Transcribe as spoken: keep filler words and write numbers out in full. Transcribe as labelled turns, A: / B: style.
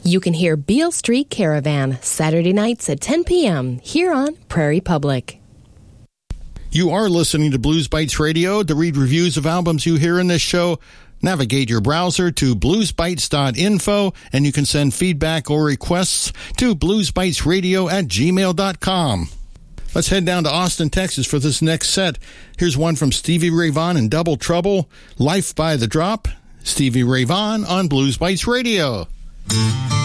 A: You can hear Beale Street Caravan Saturday nights at ten p.m. here on Prairie Public.
B: You are listening to Blues Bites Radio. To read reviews of albums you hear in this show, navigate your browser to blues bites dot info, and you can send feedback or requests to bluesbitesradio at gmail dot com. Let's head down to Austin, Texas for this next set. Here's one from Stevie Ray Vaughan and Double Trouble, Life by the Drop. Stevie Ray Vaughan on Blues Bites Radio.